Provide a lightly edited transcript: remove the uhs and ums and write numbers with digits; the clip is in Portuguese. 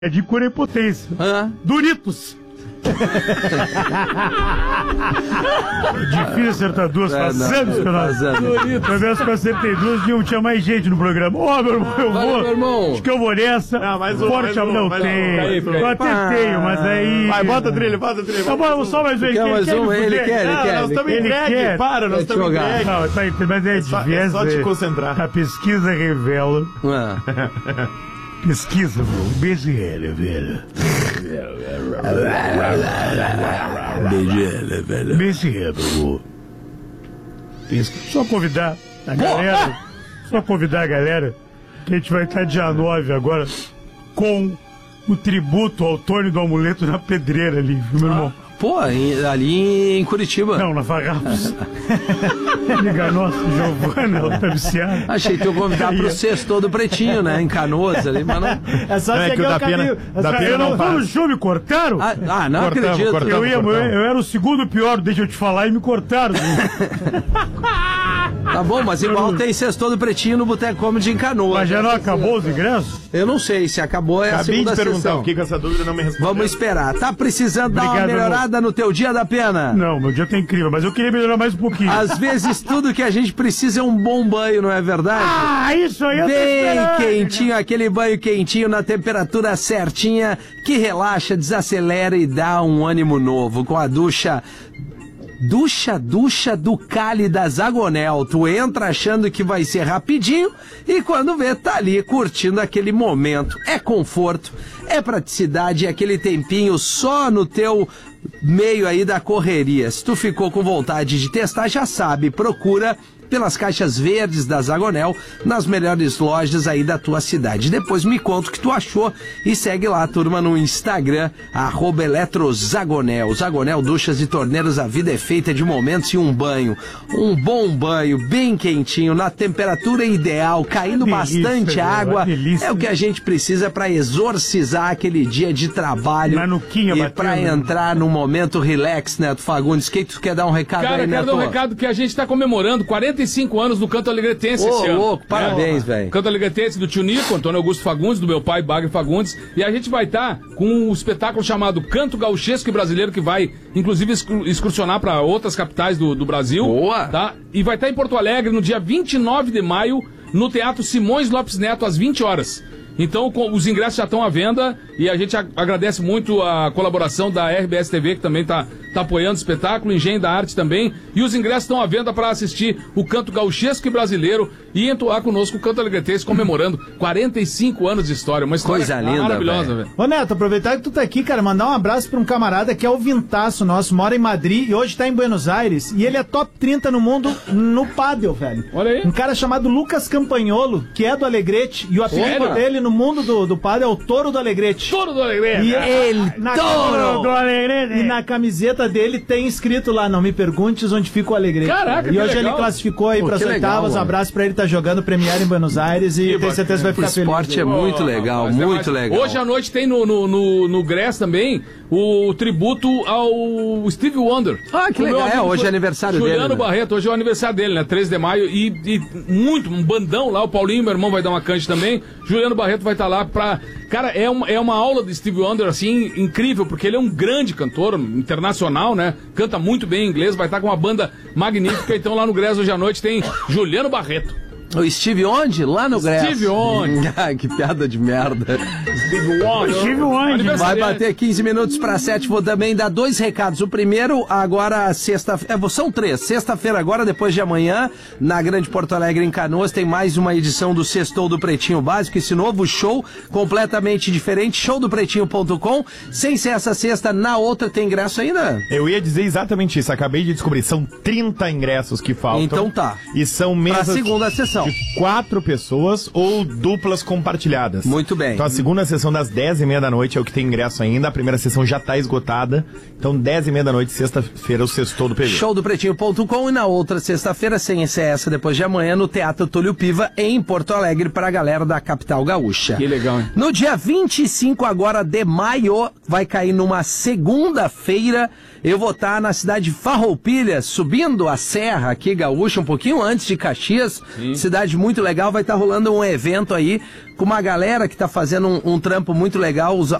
de cura e potência. Doritos. Difícil acertar duas, faz anos que eu não que eu acertei duas e tinha mais gente no programa. Meu irmão, eu vou. Meu irmão. Acho que eu vou nessa. Forte não tem. Eu até tenho, mas aí. Vai, bota a trilha. Tá bom, só mais um. Ele quer. Nós estamos em drag, nós estamos em drag. Não, mas é difícil. Só te concentrar. A pesquisa revela. Pesquisa, meu. BGL, velho. BGL, meu. Só convidar a galera. Que a gente vai estar dia 9 agora com o tributo ao Tony do Amuleto na Pedreira ali, viu, meu irmão? Ali em Curitiba. Não, na Farrapos. Liga nossa, Giovana, ela tá viciada. Achei que eu convidar pro Sextou do Pretinho, né? Em Canoas ali, mas não. É só seguir o caminho. Eu não fui no show, me cortaram? Não acredito. Eu era o segundo pior, deixa eu te falar, e me cortaram. Tá bom, mas igual tem Sextou do Pretinho no Boteco Comedy em Canoas. Mas já não acabou os ingressos? Eu não sei, se acabou é a segunda sessão. Acabei de perguntar o que com essa dúvida não me respondeu. Vamos esperar. Tá precisando dar uma melhorada no teu dia da pena? Não, meu dia tá incrível, mas eu queria melhorar mais um pouquinho. Às vezes tudo que a gente precisa é um bom banho, não é verdade? Isso aí eu tô esperando. Bem quentinho, aquele banho quentinho na temperatura certinha, que relaxa, desacelera e dá um ânimo novo com a ducha do Cali da Zagonel. Tu entra achando que vai ser rapidinho e quando vê, tá ali curtindo aquele momento. É conforto, é praticidade, é aquele tempinho só no teu meio aí da correria. Se tu ficou com vontade de testar, já sabe, procura pelas caixas verdes da Zagonel nas melhores lojas aí da tua cidade. Depois me conta o que tu achou e segue lá, turma, no Instagram, @eletrozagonel. Zagonel, duchas e torneiras, a vida é feita de momentos e um banho. Um bom banho, bem quentinho, na temperatura ideal, caindo bastante água. É o que a gente precisa para exorcizar aquele dia de trabalho e para entrar num momento relax, Neto Fagundes. O que tu quer dar um recado aí, Neto? Quero dar um recado que a gente tá comemorando 45 anos no Canto Alegretense esse ano. Louco, parabéns, velho. Canto Alegretense do tio Nico, Antônio Augusto Fagundes, do meu pai, Bagre Fagundes. E a gente vai estar com um espetáculo chamado Canto Gauchesco e Brasileiro, que vai, inclusive, excursionar para outras capitais do Brasil. Boa! Tá? E vai estar em Porto Alegre no dia 29 de maio, no Teatro Simões Lopes Neto, às 20 horas. Então, os ingressos já estão à venda e a gente agradece muito a colaboração da RBS TV, que também está apoiando o espetáculo, Engenho da Arte também. E os ingressos estão à venda para assistir o Canto Gauchesco e Brasileiro e entoar conosco o Canto Alegretense, comemorando 45 anos de história. Uma história coisa linda, maravilhosa, velho. Ô Neto, aproveitar que tu tá aqui, cara, mandar um abraço para um camarada que é o Vintaço nosso, mora em Madrid e hoje tá em Buenos Aires. E ele é top 30 no mundo no pádel, velho. Olha aí. Um cara chamado Lucas Campagnolo, que é do Alegrete, e o apelido dele no mundo do pádel é o Touro do Alegrete. Touro do Alegrete. E Touro do Alegrete. E na camiseta dele tem escrito lá, não me perguntes onde fica o Alegrete. Caraca, e que hoje legal. ele classificou aí pras oitavas. Abraço pra ele, tá jogando Premiere em Buenos Aires e tenho certeza que vai ficar feliz. O esporte é muito legal, muito legal. Hoje à noite tem no Gress também o tributo ao Steve Wonder. Que legal. Hoje é aniversário dele. Juliano Barreto, hoje é o aniversário dele, né? 13 de maio. E um bandão lá, o Paulinho, meu irmão, vai dar uma cante também. Juliano Barreto vai estar lá pra... Cara, é uma aula do Steve Wonder, assim, incrível, porque ele é um grande cantor internacional, né? Canta muito bem em inglês, vai estar com uma banda magnífica. Então lá no Gress hoje à noite tem Juliano Barreto. O Steve onde? Lá no Gress. Steve onde? Que piada de merda. Steve onde? Vai bater 15 minutos para 7. Vou também dar 2 recados. O primeiro, agora sexta-feira. São 3. Sexta-feira agora, depois de amanhã, na Grande Porto Alegre, em Canoas, tem mais uma edição do Sextou do Pretinho Básico. Esse novo show, completamente diferente. Showdopretinho.com. Sem ser essa sexta, na outra tem ingresso ainda? Eu ia dizer exatamente isso. Acabei de descobrir. São 30 ingressos que faltam. Então tá. E são mesas... Pra segunda sessão. De 4 pessoas ou duplas compartilhadas. Muito bem. Então a segunda sessão das 10h30 da noite é o que tem ingresso ainda. A primeira sessão já tá esgotada. Então 10h30 da noite, sexta-feira, o Sextou do PV. Showdopretinho.com. E na outra sexta-feira, sem ser essa, depois de amanhã, no Teatro Túlio Piva, em Porto Alegre, pra galera da capital gaúcha. Que legal, hein? No dia 25 agora de maio, vai cair numa segunda-feira. Eu vou estar na cidade de Farroupilha, subindo a serra aqui, gaúcha, um pouquinho antes de Caxias. Sim. Cidade muito legal, vai estar rolando um evento aí com uma galera que tá fazendo um trampo muito legal,